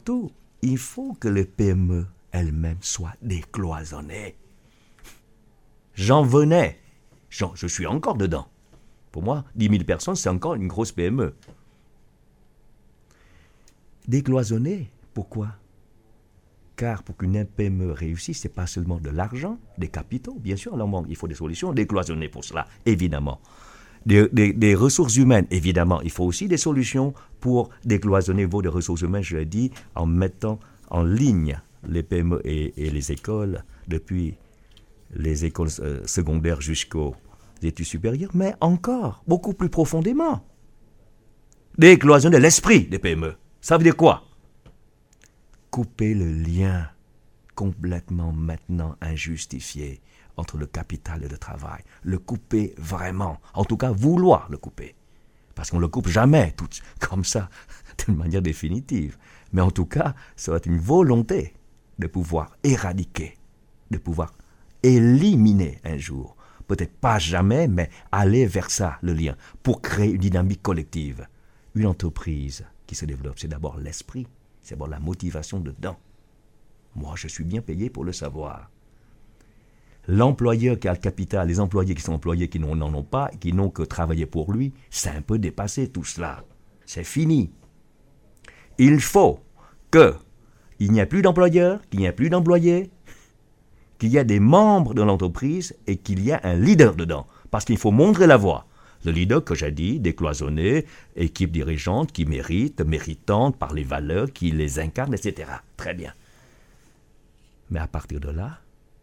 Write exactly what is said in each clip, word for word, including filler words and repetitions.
surtout, il faut que les P M E elles-mêmes soient décloisonnées. J'en venais, j'en, je suis encore dedans. Pour moi, dix mille personnes, c'est encore une grosse P M E. Décloisonnées, pourquoi ? Car pour qu'une P M E réussisse, ce n'est pas seulement de l'argent, des capitaux, bien sûr, il faut des solutions décloisonnées pour cela, évidemment. Des, des, des ressources humaines, évidemment, il faut aussi des solutions pour décloisonner vos ressources humaines, je l'ai dit, en mettant en ligne les P M E et, et les écoles, depuis les écoles euh, secondaires jusqu'aux études supérieures, mais encore, beaucoup plus profondément. Décloisonner l'esprit des P M E. Ça veut dire quoi ? Couper le lien complètement maintenant injustifié entre le capital et le travail. Le couper vraiment. En tout cas, vouloir le couper. Parce qu'on ne le coupe jamais tout, comme ça, d'une manière définitive. Mais en tout cas, ça va être une volonté de pouvoir éradiquer, de pouvoir éliminer un jour. Peut-être pas jamais, mais aller vers ça, le lien, pour créer une dynamique collective. Une entreprise qui se développe, c'est d'abord l'esprit, c'est d'abord la motivation dedans. Moi, je suis bien payé pour le savoir. L'employeur qui a le capital, les employés qui sont employés qui n'en ont pas, qui n'ont que travaillé pour lui, c'est un peu dépassé tout cela. C'est fini. Il faut qu'il n'y ait plus d'employeurs, qu'il n'y ait plus d'employés, qu'il y ait des membres de l'entreprise et qu'il y ait un leader dedans. Parce qu'il faut montrer la voie. Le leader que j'ai dit, décloisonné, équipe dirigeante qui mérite, méritante par les valeurs, qui les incarne, et cetera. Très bien. Mais à partir de là,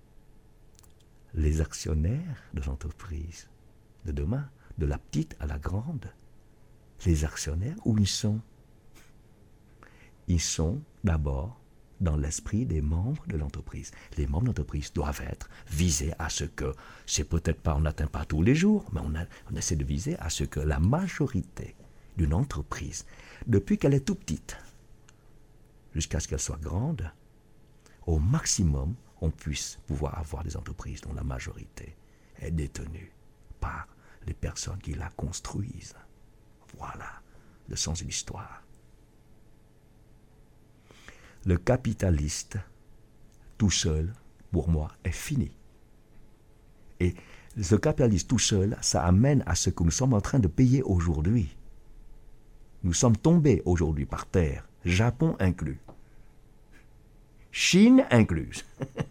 les actionnaires de l'entreprise de demain, de la petite à la grande, les actionnaires, où ils sont ? Ils sont d'abord dans l'esprit des membres de l'entreprise. Les membres de l'entreprise doivent être visés à ce que, c'est peut-être pas, on n'atteint pas tous les jours, mais on, a, on essaie de viser à ce que la majorité d'une entreprise, depuis qu'elle est toute petite, jusqu'à ce qu'elle soit grande, au maximum, on puisse pouvoir avoir des entreprises dont la majorité est détenue par les personnes qui la construisent. Voilà le sens de l'histoire. Le capitaliste, tout seul, pour moi, est fini. Et ce capitaliste tout seul, ça amène à ce que nous sommes en train de payer aujourd'hui. Nous sommes tombés aujourd'hui par terre, Japon inclus. Chine incluse.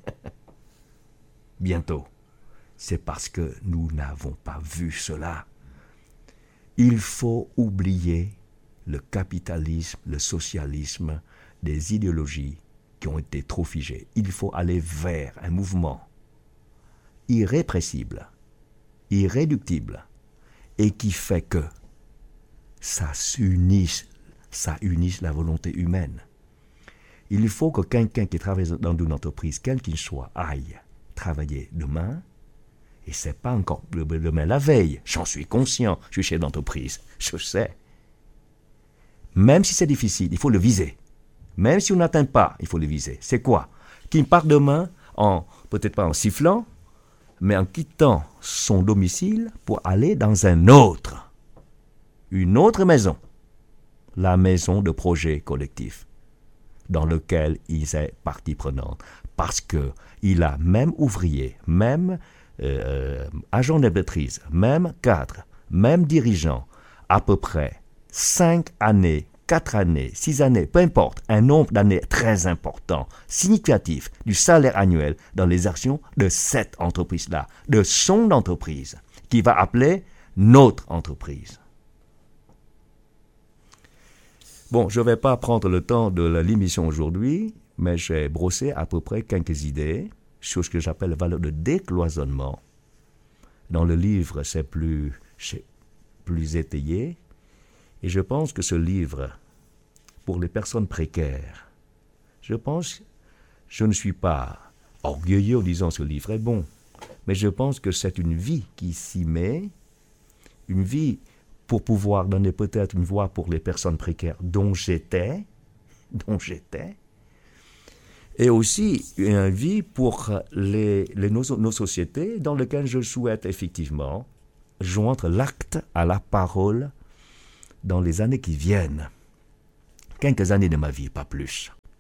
Bientôt. C'est parce que nous n'avons pas vu cela. Il faut oublier le capitalisme, le socialisme, des idéologies qui ont été trop figées. Il faut aller vers un mouvement irrépressible, irréductible, et qui fait que ça s'unisse, ça unisse la volonté humaine. Il faut que quelqu'un qui travaille dans une entreprise, quel qu'il soit, aille travailler demain, et c'est pas encore demain la veille, j'en suis conscient, je suis chef d'entreprise, je sais. Même si c'est difficile, il faut le viser. Même si on n'atteint pas, il faut le viser. C'est quoi ? Qu'il parte demain, en, peut-être pas en sifflant, mais en quittant son domicile pour aller dans un autre, une autre maison, la maison de projet collectif, dans lequel il est partie prenante. Parce qu'il a même ouvrier, même euh, agent de maîtrise, même cadre, même dirigeant, à peu près cinq années, quatre années, six années, peu importe, un nombre d'années très important, significatif du salaire annuel dans les actions de cette entreprise-là, de son entreprise, qui va appeler notre entreprise. Bon, je ne vais pas prendre le temps de l'émission aujourd'hui, mais j'ai brossé à peu près quelques idées sur ce que j'appelle la valeur de décloisonnement. Dans le livre, c'est plus, c'est plus étayé. Et je pense que ce livre, pour les personnes précaires, je pense, je ne suis pas orgueilleux en disant ce livre est bon, mais je pense que c'est une vie qui s'y met, une vie pour pouvoir donner peut-être une voix pour les personnes précaires dont j'étais, dont j'étais, et aussi une vie pour les, les, nos, nos sociétés dans lesquelles je souhaite effectivement joindre l'acte à la parole dans les années qui viennent. Quelques années de ma vie, pas plus.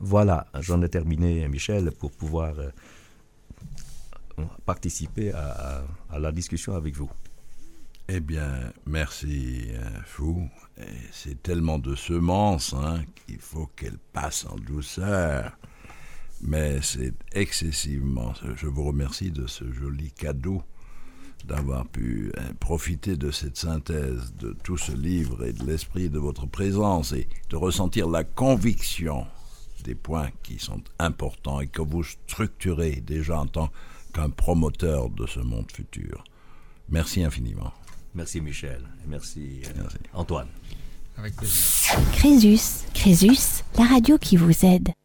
Voilà, j'en ai terminé, Michel, pour pouvoir euh, participer à, à, à la discussion avec vous. Eh bien, merci, Fou. Et c'est tellement de semences hein, qu'il faut qu'elles passent en douceur. Mais c'est excessivement... Je vous remercie de ce joli cadeau, d'avoir pu profiter de cette synthèse de tout ce livre et de l'esprit de votre présence et de ressentir la conviction des points qui sont importants et que vous structurez déjà en tant qu'un promoteur de ce monde futur. Merci infiniment. Merci Michel, et merci, merci. Antoine. Avec plaisir. Crésus, Crésus, la radio qui vous aide.